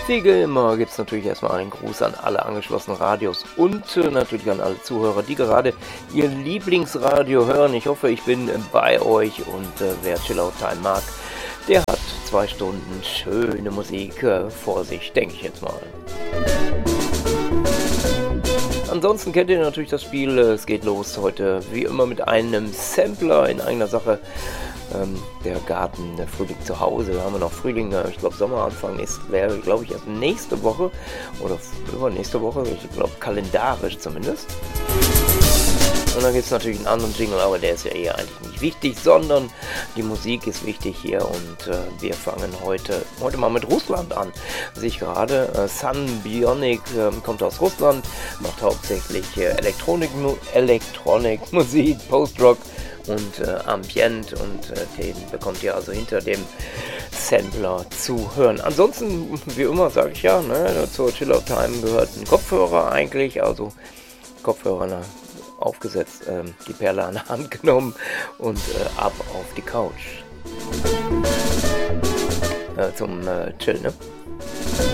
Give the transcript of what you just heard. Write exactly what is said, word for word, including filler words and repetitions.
Wie immer gibt es natürlich erstmal einen Gruß an alle angeschlossenen Radios und äh, natürlich an alle Zuhörer, die gerade ihr Lieblingsradio hören. Ich hoffe, ich bin äh, bei euch und äh, wer Chillout Time mag, der hat zwei Stunden schöne Musik äh, vor sich, denke ich jetzt mal. Ansonsten kennt ihr natürlich das Spiel. Es geht los heute wie immer mit einem Sampler in eigener Sache. Ähm, der Garten, der Frühling zu Hause. Da haben wir noch Frühling, ich glaube Sommeranfang ist, wäre glaube ich erst nächste Woche oder übernächste Woche, ich glaube kalendarisch zumindest. Und dann gibt es natürlich einen anderen Jingle, aber der ist ja eher eigentlich nicht wichtig, sondern die Musik ist wichtig hier und äh, wir fangen heute, heute mal mit Russland an. Sehe ich gerade, äh, Sun Bionic äh, kommt aus Russland, macht hauptsächlich äh, Elektronik, Elektronik, Musik, Post-Rock und äh, Ambient und äh, den bekommt ihr also hinter dem Sampler zu hören. Ansonsten, wie immer sage ich ja, ne, zur Chillout Time gehört ein Kopfhörer eigentlich, also Kopfhörer na, aufgesetzt, ähm, die Perle an der Hand genommen und äh, ab auf die Couch. Äh, zum äh, Chillen, ne?